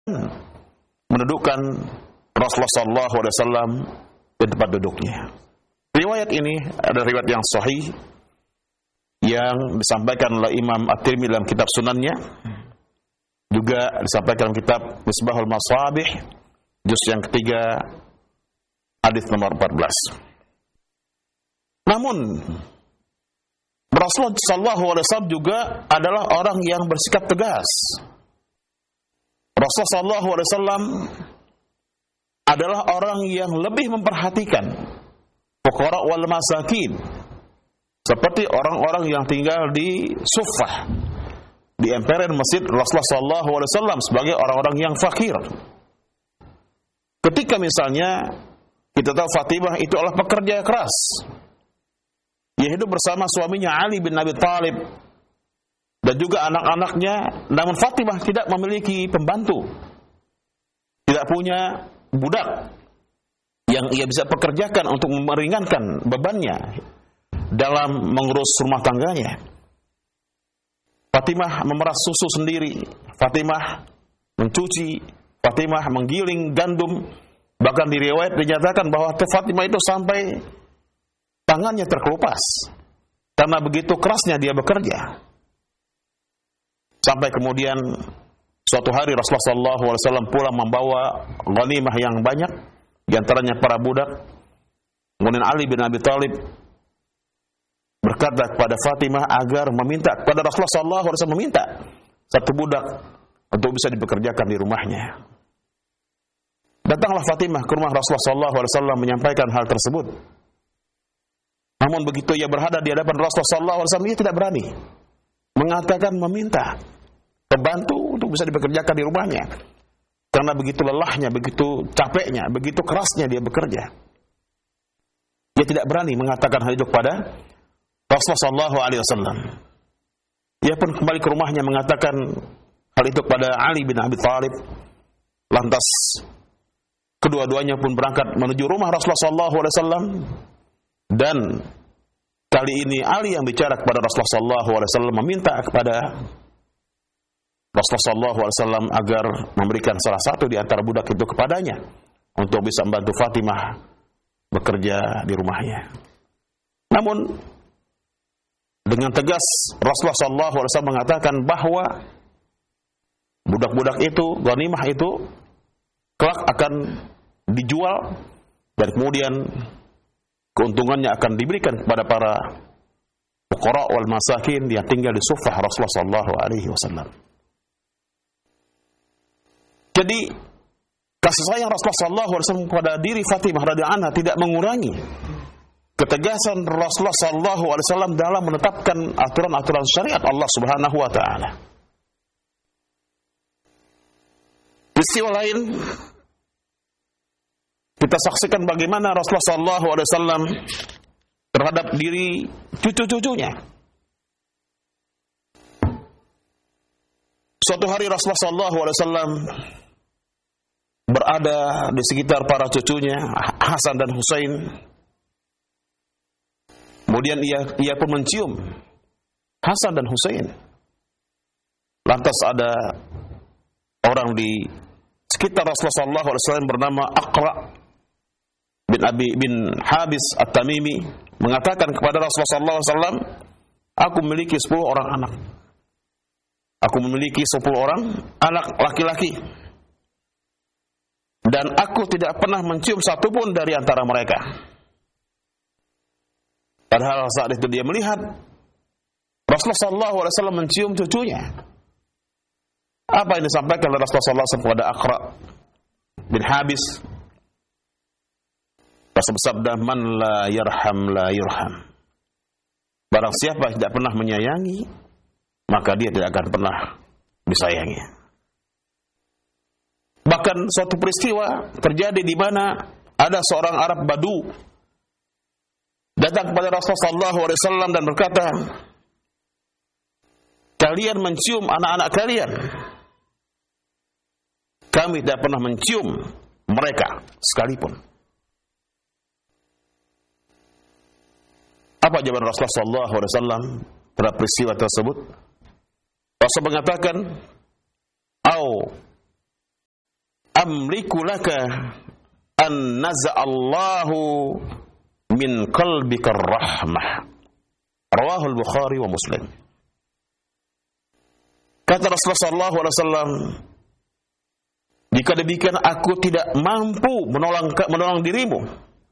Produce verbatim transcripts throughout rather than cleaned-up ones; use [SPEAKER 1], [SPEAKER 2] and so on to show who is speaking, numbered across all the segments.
[SPEAKER 1] mendudukkan Rasulullah sallallahu alaihi wasallam di tempat duduknya. Riwayat ini ada riwayat yang sahih yang disampaikan oleh Imam At-Tirmidzi dalam kitab Sunannya, juga disampaikan dalam kitab Misbahul Masabih juz yang ketiga hadis nomor empat belas. Namun Rasulullah sallallahu alaihi wasallam juga adalah orang yang bersikap tegas. Rasulullah sallallahu alaihi wasallam adalah orang yang lebih memperhatikan fuqara wal masakin, seperti orang-orang yang tinggal di Suffah, di emperan masjid Rasulullah sallallahu alaihi wasallam, sebagai orang-orang yang fakir. Ketika misalnya kita tahu Fatimah itu adalah pekerja keras, ia hidup bersama suaminya Ali bin Abi Thalib dan juga anak-anaknya, namun Fatimah tidak memiliki pembantu, tidak punya budak yang ia bisa pekerjakan untuk meringankan bebannya dalam mengurus rumah tangganya. Fatimah memeras susu sendiri, Fatimah mencuci, Fatimah menggiling gandum, bahkan di riwayat dinyatakan bahwa Fatimah itu sampai tangannya terkelupas karena begitu kerasnya dia bekerja. Sampai kemudian suatu hari Rasulullah sallallahu alaihi wasallam pulang membawa ghanimah yang banyak, di antaranya para budak. Kemudian Ali bin Abi Thalib berkata kepada Fatimah agar meminta kepada Rasulullah sallallahu alaihi wasallam meminta satu budak untuk bisa dipekerjakan di rumahnya. Datanglah Fatimah ke rumah Rasulullah sallallahu alaihi wasallam menyampaikan hal tersebut. Namun begitu ia berhadap di hadapan Rasulullah sallallahu alaihi wasallam, ia tidak berani mengatakan meminta pembantu untuk bisa dipekerjakan di rumahnya, karena begitu lelahnya, begitu capeknya, begitu kerasnya dia bekerja. Dia tidak berani mengatakan hal itu kepada Rasulullah sallallahu alaihi wasallam. Ia pun kembali ke rumahnya mengatakan hal itu kepada Ali bin Abi Thalib. Lantas kedua-duanya pun berangkat menuju rumah Rasulullah sallallahu alaihi wasallam, dan kali ini Ali yang bicara kepada Rasulullah sallallahu alaihi wasallam meminta kepada Rasulullah sallallahu alaihi wasallam agar memberikan salah satu di antara budak itu kepadanya untuk bisa membantu Fatimah bekerja di rumahnya. Namun dengan tegas Rasulullah sallallahu alaihi wasallam mengatakan bahwa budak-budak itu, ghanimah itu kelak akan dijual dan kemudian keuntungannya akan diberikan kepada para fuqara wal masakin yang tinggal di Suffah Rasulullah sallallahu alaihi wasallam. Jadi kasih sayang Rasulullah sallallahu alaihi wasallam kepada diri Fatimah radhiyallahu anha tidak mengurangi ketegasan Rasulullah sallallahu alaihi wasallam dalam menetapkan aturan-aturan syariat Allah Subhanahu wa taala. Peristiwa lain kita saksikan bagaimana Rasulullah sallallahu alaihi wasallam terhadap diri cucu-cucunya. Suatu hari Rasulullah sallallahu alaihi wasallam berada di sekitar para cucunya Hasan dan Husain. Kemudian ia ia pun mencium Hasan dan Husain. Lantas ada orang di sekitar Rasulullah sallallahu alaihi wasallam bernama Aqra bin Abi bin Habis At-Tamimi mengatakan kepada Rasulullah sallallahu alaihi wasallam, aku memiliki sepuluh orang anak. Aku memiliki sepuluh orang anak laki-laki. Dan aku tidak pernah mencium satupun dari antara mereka. Padahal saat itu dia melihat Rasulullah sallallahu alaihi wasallam mencium cucunya. Apa yang disampaikan oleh Rasulullah sallallahu alaihi wasallam kepada Aqra bin Habis? Rasul bersabda, man la yarham la yurham. Barang siapa tidak pernah menyayangi, maka dia tidak akan pernah disayangi. Bahkan suatu peristiwa terjadi di mana ada seorang Arab Badu datang kepada Rasulullah sallallahu alaihi wasallam dan berkata, kalian mencium anak-anak kalian, kami tidak pernah mencium mereka sekalipun. Apa jawaban Rasulullah sallallahu alaihi wasallam terhadap peristiwa tersebut? Rasul mengatakan, "Au amliku laka an naza'allahu min qalbika rahmah. Rawahul Bukhari wa Muslim. Kata Rasulullah sallallahu alaihi wasallam, jika demikian aku tidak mampu menolong menolong dirimu.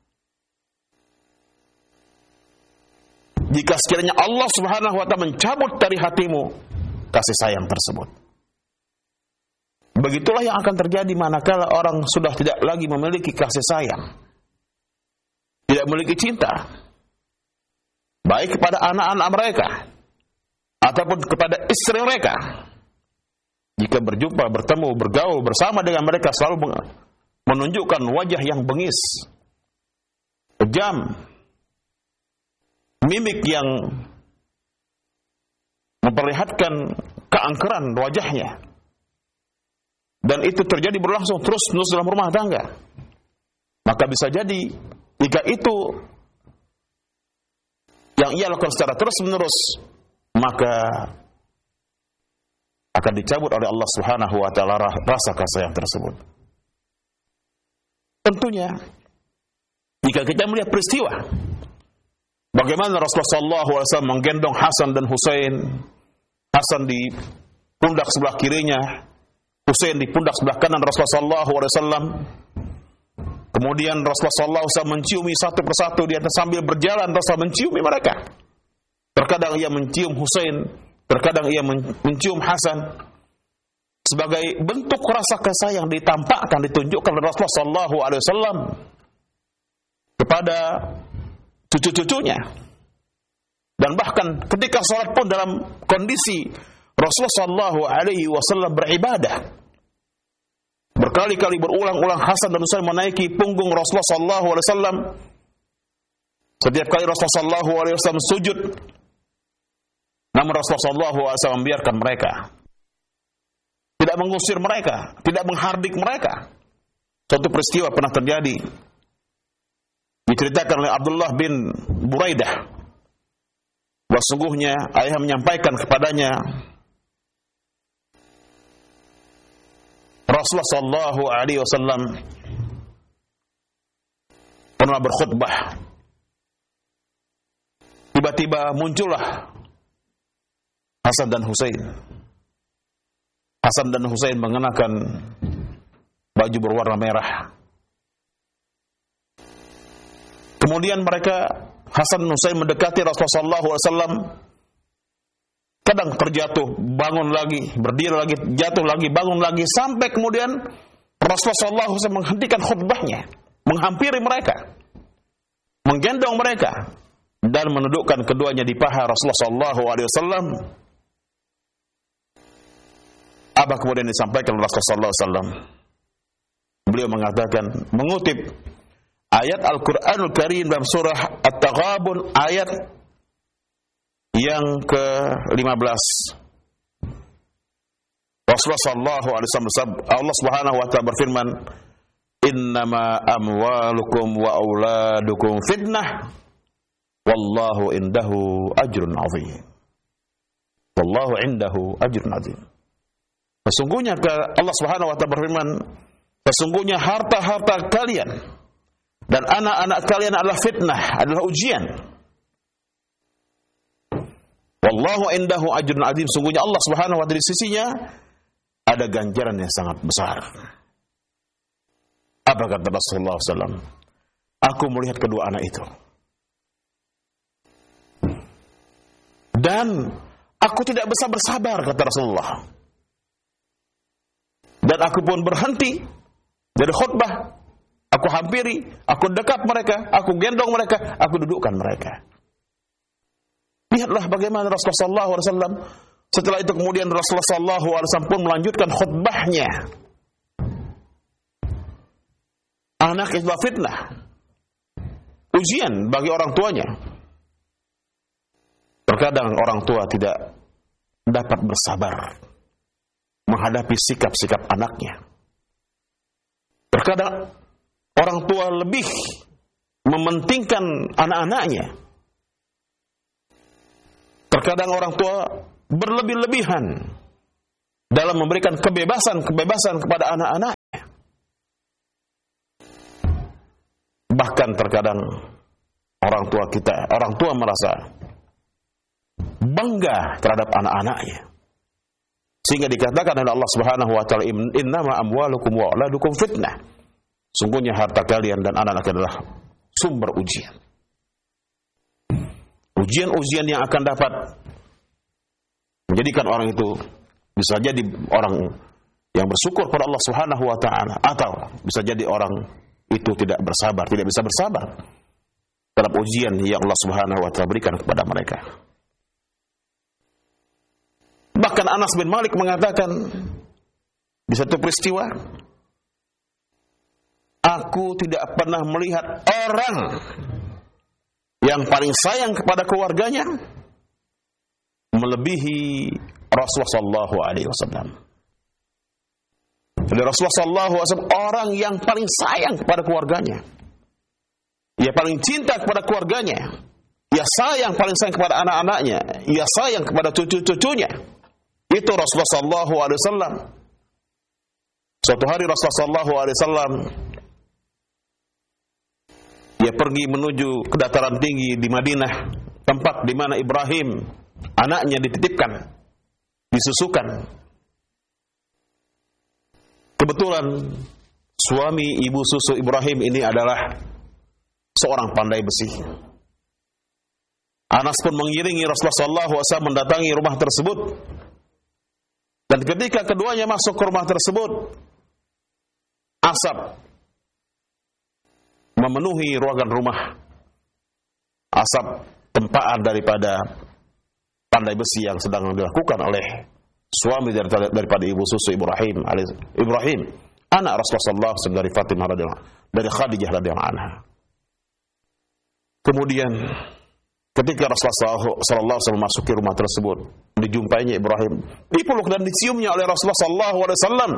[SPEAKER 1] Jika sekiranya Allah Subhanahu wa taala mencabut dari hatimu kasih sayang tersebut. Begitulah yang akan terjadi manakala orang sudah tidak lagi memiliki kasih sayang, tidak memiliki cinta, baik kepada anak-anak mereka ataupun kepada istri mereka. Jika berjumpa, bertemu, bergaul bersama dengan mereka selalu menunjukkan wajah yang bengis, kejam, mimik yang memperlihatkan keangkeran wajahnya, dan itu terjadi berlangsung terus-menerus dalam rumah tangga, maka bisa jadi jika itu yang ia lakukan secara terus-menerus, maka akan dicabut oleh Allah Subhanahu wa taala rasa kasih sayang tersebut. Tentunya jika kita melihat peristiwa bagaimana Rasulullah sallallahu alaihi wasallam menggendong Hasan dan Husain, Hasan di pundak sebelah kirinya, Husain di pundak sebelah kanan Rasulullah sallallahu alaihi wasallam. Kemudian Rasulullah sallallahu alaihi wasallam menciumi satu persatu di atas sambil berjalan, Rasulullah menciumi mereka. Terkadang ia mencium Husain, terkadang ia mencium Hasan sebagai bentuk rasa kasih yang ditampakkan, ditunjukkan oleh Rasulullah sallallahu alaihi wasallam kepada cucu-cucunya. Dan bahkan ketika salat pun dalam kondisi Rasulullah sallallahu alaihi wasallam beribadah, berkali-kali berulang-ulang Hasan dan Husain menaiki punggung Rasulullah sallallahu alaihi wasallam. Setiap kali Rasulullah sallallahu alaihi wasallam sujud, namun Rasulullah sallallahu alaihi wasallam membiarkan mereka, tidak mengusir mereka, tidak menghardik mereka. Suatu peristiwa pernah terjadi, diceritakan oleh Abdullah bin Buraidah, bahwa sungguhnya ayah menyampaikan kepadanya, Rasulullah sallallahu alaihi wasallam pernah berkhutbah. Tiba-tiba muncullah Hasan dan Husain. Hasan dan Husain mengenakan baju berwarna merah. Kemudian mereka, Hasan dan Husain mendekati Rasulullah sallallahu alaihi wasallam. Kadang terjatuh, bangun lagi, berdiri lagi, jatuh lagi, bangun lagi, sampai kemudian Rasulullah sallallahu alaihi wasallam menghentikan khutbahnya, menghampiri mereka, menggendong mereka, dan menundukkan keduanya di paha Rasulullah sallallahu alaihi wasallam. Apa kemudian disampaikan Rasulullah sallallahu alaihi wasallam? Beliau mengatakan, mengutip ayat Al-Qur'anul Karim dalam surah At-Taghabun ayat yang ke lima belas. Rasulullah sallallahu alaihi wasallam, Allah Subhanahu wa taala berfirman, "Innama amwalukum wa auladukum fitnah, wallahu indahu ajrun 'azim." Wallahu indahu ajrun 'azim. Sesungguhnya Allah Subhanahu wa taala berfirman, sesungguhnya harta-harta kalian dan anak-anak kalian adalah fitnah, adalah ujian. Wallahu indahu ajrun 'azim. Sungguhnya Allah Subhanahu wa taala di sisinya ada ganjaran yang sangat besar. Apa kata Rasulullah sallallahu alaihi wasallam? Aku melihat kedua anak itu, dan aku tidak bisa bersabar, kata Rasulullah. Dan aku pun berhenti dari khutbah. Aku hampiri, aku dekat mereka, aku gendong mereka, aku dudukkan mereka. Lihatlah bagaimana Rasulullah sallallahu alaihi wasallam. Setelah itu kemudian Rasulullah sallallahu alaihi wasallam pun melanjutkan khutbahnya. Anak itu fitnah, ujian bagi orang tuanya. Terkadang orang tua tidak dapat bersabar menghadapi sikap-sikap anaknya. Terkadang orang tua lebih mementingkan anak-anaknya. Terkadang orang tua berlebih-lebihan dalam memberikan kebebasan-kebebasan kepada anak-anaknya. Bahkan terkadang orang tua kita, orang tua merasa bangga terhadap anak-anaknya. Sehingga dikatakan oleh Allah Subhanahu wa taala, "Innama amwalukum wa auladukum fitnah." Sungguhnya harta kalian dan anak-anak adalah sumber ujian. Ujian-ujian yang akan dapat menjadikan orang itu bisa jadi orang yang bersyukur pada Allah Subhanahu wa taala, atau bisa jadi orang itu tidak bersabar, tidak bisa bersabar terhadap ujian yang Allah Subhanahu wa taala berikan kepada mereka. Bahkan Anas bin Malik mengatakan di satu peristiwa, aku tidak pernah melihat orang yang paling sayang kepada keluarganya melebihi Rasulullah sallallahu alaihi wasallam. Jadi Rasulullah sallallahu alaihi wasallam orang yang paling sayang kepada keluarganya. Ia paling cinta kepada keluarganya. Ia sayang paling sayang kepada anak-anaknya. Ia sayang kepada cucu-cucunya. Itu Rasulullah sallallahu alaihi wasallam. Suatu hari Rasulullah sallallahu alaihi wasallam ia pergi menuju ke dataran tinggi di Madinah, tempat di mana Ibrahim anaknya dititipkan, disusukan. Kebetulan suami ibu susu Ibrahim ini adalah seorang pandai besi. Anas pun mengiringi Rasulullah sallallahu alaihi wasallam mendatangi rumah tersebut. Dan ketika keduanya masuk ke rumah tersebut, asap memenuhi ruangan rumah. Asap tempaan daripada pandai besi yang sedang dilakukan oleh suami daripada ibu susu Ibrahim, Ibrahim, anak Rasulullah sallallahu alaihi wasallam dari Fatimah radhiyallahu dari Khadijah radhiyallahu anha. Kemudian ketika Rasulullah sallallahu alaihi wasallam memasuki rumah tersebut, dijumpainya Ibrahim, dipeluk dan diciumnya oleh Rasulullah sallallahu alaihi wasallam.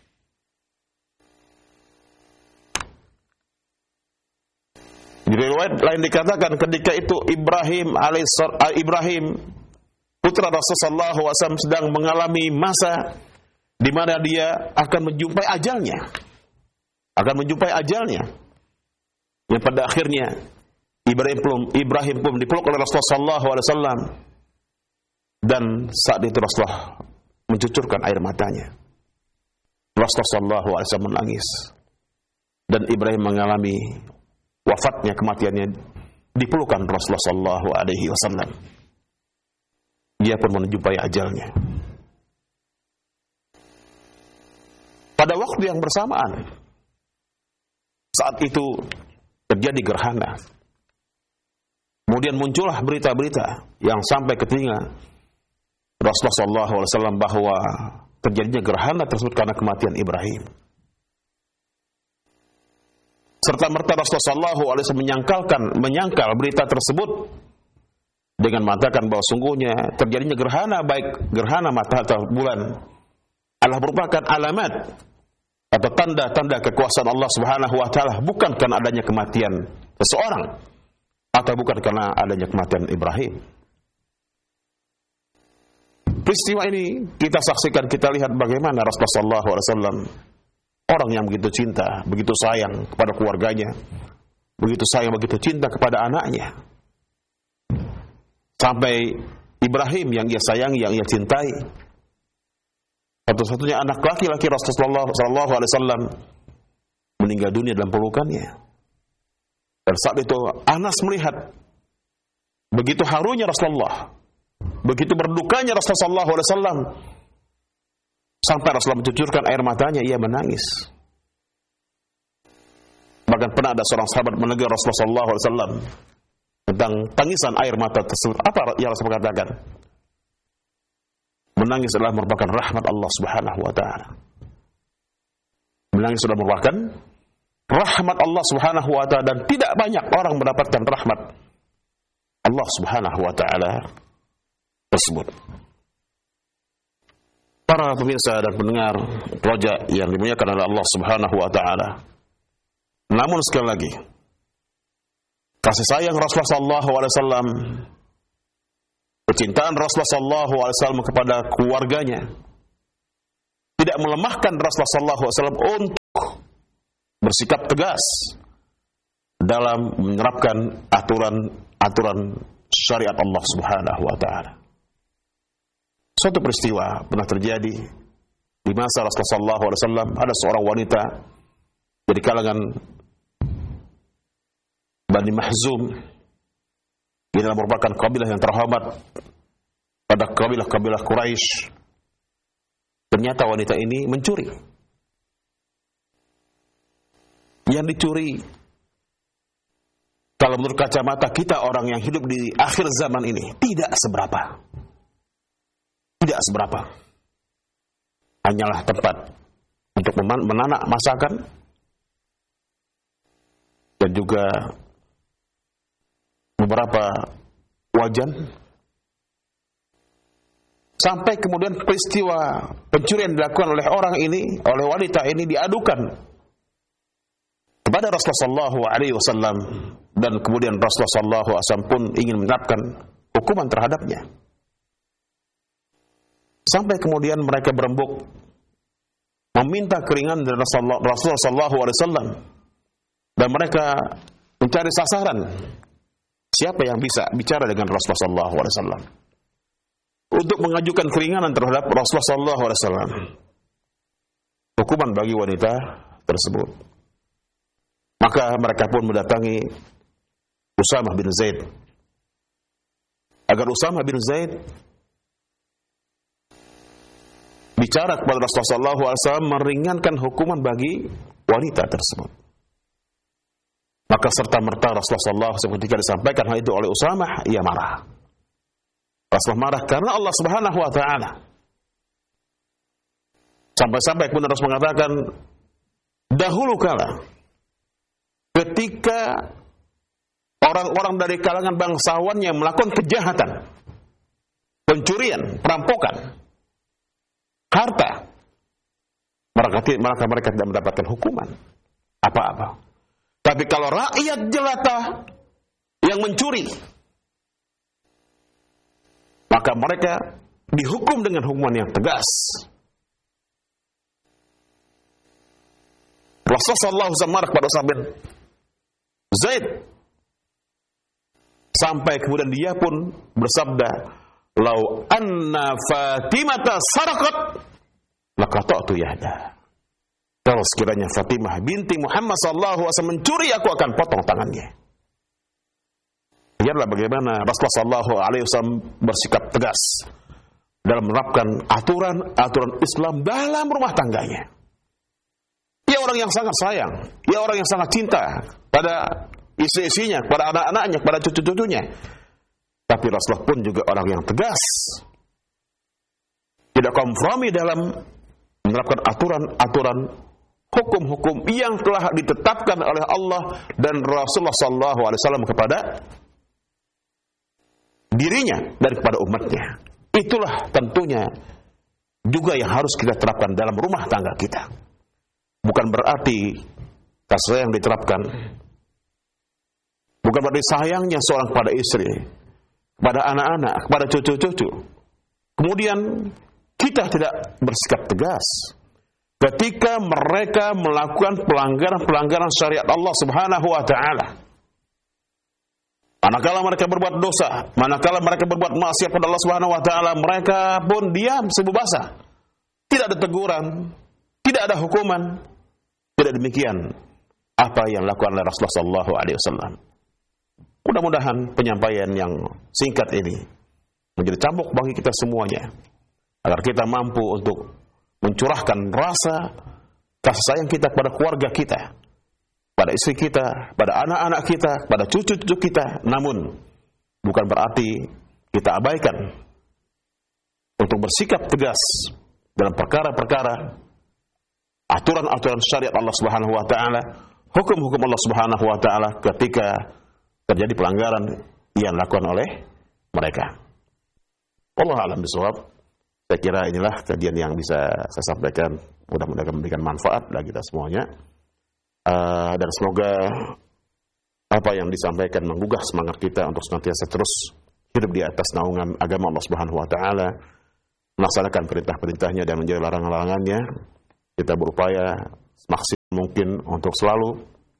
[SPEAKER 1] Di riwayat lain dikatakan ketika itu Ibrahim alaihissalam, Ibrahim putra Rasulullah sallallahu alaihi wasallam sedang mengalami masa di mana dia akan menjumpai ajalnya, akan menjumpai ajalnya. Yang pada akhirnya Ibrahim pun Ibrahim pun dipeluk oleh Rasulullah sallallahu alaihi wasallam, dan saat itu Rasulullah mencucurkan air matanya. Rasulullah sallallahu alaihi wasallam menangis, dan Ibrahim mengalami wafatnya, kematiannya di pelukan Rasulullah sallallahu alaihi wasallam. Dia pun menjumpai ajalnya. Pada waktu yang bersamaan, saat itu terjadi gerhana. Kemudian muncullah berita-berita yang sampai ke telinga Rasulullah sallallahu alaihi wasallam bahwa terjadinya gerhana tersebut karena kematian Ibrahim. Serta merta Rasulullah sallallahu alaihi wasallam menyangkalkan, menyangkal berita tersebut dengan mengatakan bahwa sungguhnya terjadinya gerhana, baik gerhana matahari atau bulan, adalah merupakan alamat atau tanda-tanda kekuasaan Allah Subhanahu wa taala, bukan karena adanya kematian seseorang atau bukan karena adanya kematian Ibrahim. Peristiwa ini kita saksikan, kita lihat bagaimana Rasulullah sallallahu alaihi wasallam orang yang begitu cinta, begitu sayang kepada keluarganya, begitu sayang, begitu cinta kepada anaknya. Sampai Ibrahim yang ia sayangi, yang ia cintai, satu-satunya anak laki-laki Rasulullah sallallahu alaihi wasallam, meninggal dunia dalam pelukannya. Dan saat itu Anas melihat begitu harunya Rasulullah, begitu berdukanya Rasulullah sallallahu alaihi wasallam, sampai Rasulullah mencucurkan air matanya, ia menangis. Bahkan pernah ada seorang sahabat menegur Rasulullah sallallahu alaihi wasallam tentang tangisan air mata tersebut. Apa yang Rasul katakan? Menangis adalah merupakan rahmat Allah Subhanahu wa taala. Menangis adalah merupakan rahmat Allah Subhanahu wa taala, dan tidak banyak orang mendapatkan rahmat Allah Subhanahu wa taala tersebut. Para pemirsa dan pendengar Roja yang dimuliakan oleh Allah Subhanahu wa taala. Namun sekali lagi, kasih sayang Rasulullah sallallahu alaihi wasallam, kecintaan Rasulullah sallallahu alaihi wasallam kepada keluarganya tidak melemahkan Rasulullah sallallahu alaihi wasallam untuk bersikap tegas dalam menerapkan aturan-aturan syariat Allah Subhanahu wa taala. Suatu peristiwa pernah terjadi di masa Rasulullah sallallahu alaihi wasallam, ada seorang wanita dari kalangan Bani Mahzum yang merupakan kabilah yang terhormat pada kabilah-kabilah Quraisy. Ternyata wanita ini mencuri. Yang dicuri, kalau menurut kacamata kita orang yang hidup di akhir zaman ini, tidak seberapa. Tidak seberapa. Hanyalah tempat untuk menanak masakan dan juga beberapa wajan. Sampai kemudian peristiwa pencurian dilakukan oleh orang ini, oleh wanita ini diadukan kepada Rasulullah sallallahu alaihi wasallam, dan kemudian Rasulullah sallallahu alaihi wasallam pun ingin menerapkan hukuman terhadapnya. Sampai kemudian mereka berembuk meminta keringanan dari Rasulullah sallallahu alaihi wasallam, dan mereka mencari sasaran. Siapa yang bisa bicara dengan Rasulullah sallallahu alaihi wasallam untuk mengajukan keringanan terhadap Rasulullah sallallahu alaihi wasallam, hukuman bagi wanita tersebut. Maka mereka pun mendatangi Usamah bin Zaid agar Usamah bin Zaid bicara kepada Rasulullah sallallahu alaihi wasallam meringankan hukuman bagi wanita tersebut. Maka serta-merta Rasulullah sallallahu alaihi wasallam ketika disampaikan hal itu oleh Usamah, ia marah. Rasulullah marah karena Allah Subhanahu wa taala. Sampai-sampai kemudian Rasul mengatakan, dahulu kala ketika orang-orang dari kalangan bangsawan yang melakukan kejahatan, pencurian, perampokan harta, maka mereka tidak mendapatkan hukuman apa-apa. Tapi kalau rakyat jelata yang mencuri, maka mereka dihukum dengan hukuman yang tegas. Rasulullah sallallahu alaihi wasallam marah kepada Usamah bin Zaid, sampai kemudian dia pun bersabda, "Lau anna Fatimata saraqat laqata'tu yahda." Kalau sekiranya Fatimah binti Muhammad sallallahu alaihi wasallam mencuri, aku akan potong tangannya. Lihatlah bagaimana Rasulullah sallallahu alaihi wasallam bersikap tegas dalam menerapkan aturan-aturan Islam dalam rumah tangganya. Dia orang yang sangat sayang, dia orang yang sangat cinta pada istri-istrinya, pada anak-anaknya, pada cucu-cucunya. Tapi Rasulullah pun juga orang yang tegas, tidak kompromi dalam menerapkan aturan-aturan hukum-hukum yang telah ditetapkan oleh Allah dan Rasulullah sallallahu alaihi wasallam kepada dirinya dan kepada umatnya. Itulah tentunya juga yang harus kita terapkan dalam rumah tangga kita. Bukan berarti kasih sayang diterapkan, bukan berarti sayangnya seorang kepada istri, kepada anak-anak, kepada cucu-cucu, kemudian kita tidak bersikap tegas ketika mereka melakukan pelanggaran-pelanggaran syariat Allah Subhanahu wa taala. Manakala mereka berbuat dosa, manakala mereka berbuat maksiat kepada Allah Subhanahu wa taala, mereka pun diam sebubasa. Tidak ada teguran, tidak ada hukuman. Tidak demikian apa yang dilakukan oleh Rasulullah sallallahu alaihi wasallam. Mudah-mudahan penyampaian yang singkat ini menjadi cambuk bagi kita semuanya, agar kita mampu untuk mencurahkan rasa kasih sayang kita kepada keluarga kita, pada istri kita, pada anak-anak kita, pada cucu-cucu kita. Namun bukan berarti kita abaikan untuk bersikap tegas dalam perkara-perkara aturan-aturan syariat Allah Subhanahu wa taala, hukum-hukum Allah Subhanahu wa taala ketika terjadi pelanggaran yang dilakukan oleh mereka. Wallahu a'lam bishawab. Saya kira inilah kajian yang bisa saya sampaikan. Mudah-mudahan memberikan manfaat bagi kita semuanya. Uh, dan semoga apa yang disampaikan menggugah semangat kita untuk senantiasa terus hidup di atas naungan agama Allah Subhanahu wa taala, melaksanakan perintah-perintahnya dan menjauhi larangan-larangannya. Kita berupaya semaksimal mungkin untuk selalu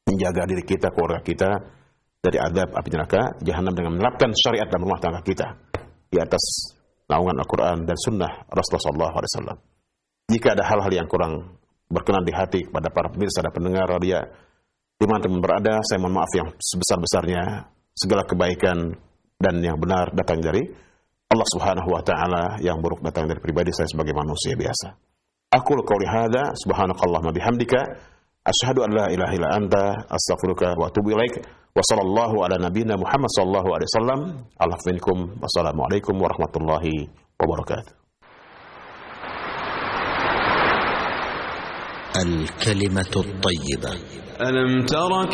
[SPEAKER 1] menjaga diri kita, keluarga kita dari adab api neraka jahanam dengan menerapkan syariat dalam rumah tangga kita di atas naungan Al-Quran dan Sunnah Rasulullah sallallahu alaihi wasallam. Jika ada hal-hal yang kurang berkenan di hati kepada para pemirsa dan pendengar radio dimanapun berada, saya mohon maaf yang sebesar-besarnya. Segala kebaikan dan yang benar datang dari Allah Subhanahu wa taala, yang buruk datang dari pribadi saya sebagai manusia biasa. Aqulu qouli hadza subhanakallahumma bihamdika asyhadu an la ilaha illa anta astaghfiruka wa atubu ilaik. Wa sallallahu ala nabiyyina Muhammad sallallahu alaihi wasallam. Alaf minkum. Wassalamualaikum warahmatullahi wabarakatuh. Al-kalimatu at-thayyibah. Alam tara